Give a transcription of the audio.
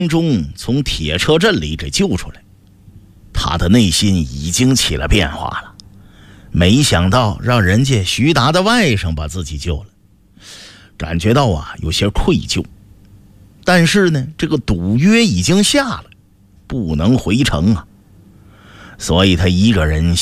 中从铁车阵里给救出来，他的内心已经起了变化了。没想到让人家徐达的外甥把自己救了，感觉到有些愧疚。但是呢，这个赌约已经下了，不能回城啊，所以他一个人